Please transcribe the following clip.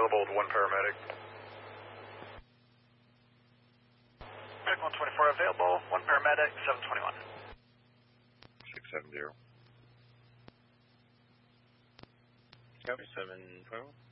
available with one paramedic. Medic 124 available, one paramedic, 721. 670. Copy, 712.